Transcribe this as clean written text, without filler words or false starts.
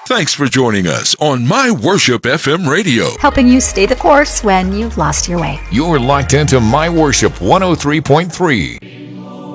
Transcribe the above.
Thanks for joining us on My Worship FM Radio. Helping you stay the course when you've lost your way. You're locked into My Worship 103.3.